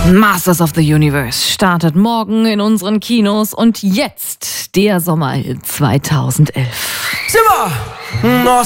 Masters of the Universe startet morgen in unseren Kinos und jetzt der Sommerhit 2011. Simmer!